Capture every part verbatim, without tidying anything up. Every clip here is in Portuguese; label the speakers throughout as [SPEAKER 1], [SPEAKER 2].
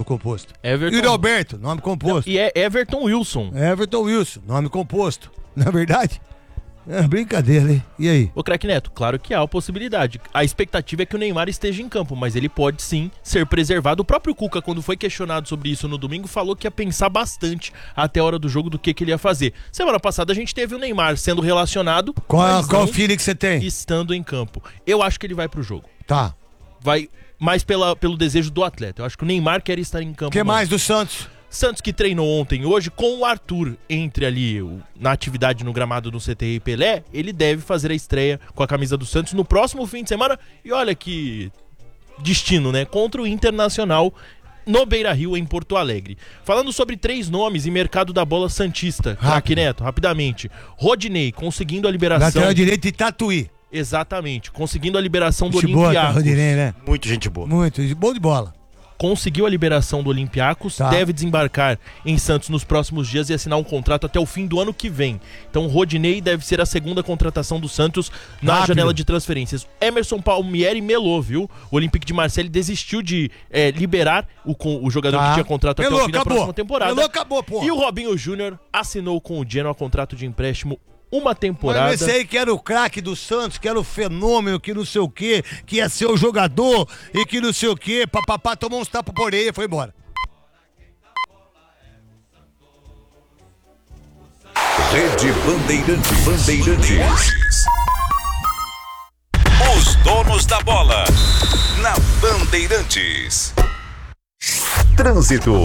[SPEAKER 1] nome composto.
[SPEAKER 2] Everton...
[SPEAKER 1] Yuri Alberto, nome composto.
[SPEAKER 2] Não, e é Everton Wilson.
[SPEAKER 1] Everton Wilson, nome composto. Não é verdade? É brincadeira, hein? E aí?
[SPEAKER 2] Ô, Craque Neto, claro que há a possibilidade. A expectativa é que o Neymar esteja em campo, mas ele pode sim ser preservado. O próprio Cuca, quando foi questionado sobre isso no domingo, falou que ia pensar bastante até a hora do jogo do que, que ele ia fazer. Semana passada a gente teve o Neymar sendo relacionado.
[SPEAKER 1] Qual, qual feeling que você tem?
[SPEAKER 2] Estando em campo. Eu acho que ele vai pro jogo.
[SPEAKER 1] Tá.
[SPEAKER 2] Vai mais pela, pelo desejo do atleta. Eu acho que o Neymar quer estar em campo.
[SPEAKER 1] O que mais do Santos?
[SPEAKER 2] Santos que treinou ontem e hoje com o Arthur entre ali o, na atividade no gramado do C T I Pelé, ele deve fazer a estreia com a camisa do Santos no próximo fim de semana. E olha que destino, né? Contra o Internacional no Beira-Rio, em Porto Alegre. Falando sobre três nomes e mercado da bola santista, Craque Neto, rapidamente. Rodinei conseguindo a liberação...
[SPEAKER 1] Lateral direito de Tatuí.
[SPEAKER 2] Exatamente, conseguindo a liberação do
[SPEAKER 1] gente Olympiacos.
[SPEAKER 2] Boa,
[SPEAKER 1] Rodinei, né?
[SPEAKER 3] Muito gente boa.
[SPEAKER 1] Muito, bom de bola.
[SPEAKER 2] Conseguiu a liberação do Olympiacos, tá. Deve desembarcar em Santos nos próximos dias e assinar um contrato até o fim do ano que vem. Então Rodinei deve ser a segunda contratação do Santos na Rápido. janela de transferências. Emerson Palmieri melou, viu? O Olympique de Marseille desistiu de é, liberar o, o jogador tá. que tinha contrato melou, até o fim acabou. da próxima temporada.
[SPEAKER 1] Melou, acabou, porra.
[SPEAKER 2] E o Robinho Júnior assinou com o Genoa contrato de empréstimo uma temporada.
[SPEAKER 1] Mas esse aí que era o craque do Santos, que era o fenômeno, que não sei o que, que ia ser o jogador e que não sei o que, papapá, tomou uns tapas por orelha e foi embora.
[SPEAKER 4] Rede Bandeirantes. Bandeirantes. Os donos da bola. Na Bandeirantes. Trânsito.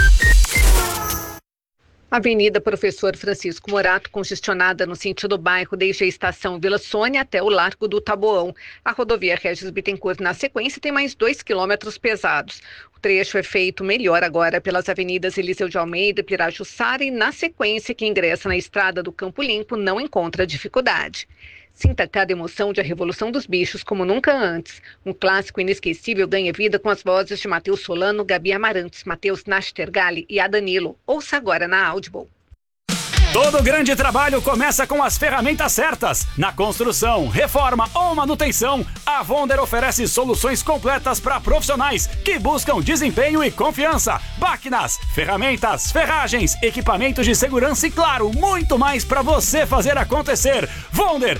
[SPEAKER 5] Avenida Professor Francisco Morato, congestionada no sentido bairro desde a estação Vila Sônia até o Largo do Taboão. A rodovia Regis Bittencourt, na sequência, tem mais dois quilômetros pesados. O trecho é feito melhor agora pelas avenidas Eliseu de Almeida e Pirajussara e, na sequência, que ingressa na estrada do Campo Limpo não encontra dificuldade. Sinta cada emoção de A Revolução dos Bichos como nunca antes. Um clássico inesquecível ganha vida com as vozes de Matheus Solano, Gabi Amarantes, Matheus Nastergalli e Adanilo. Ouça agora na Audible.
[SPEAKER 6] Todo grande trabalho começa com as ferramentas certas. Na construção, reforma ou manutenção, a Vonder oferece soluções completas para profissionais que buscam desempenho e confiança. Máquinas, ferramentas, ferragens, equipamentos de segurança e, claro, muito mais para você fazer acontecer. Vonder,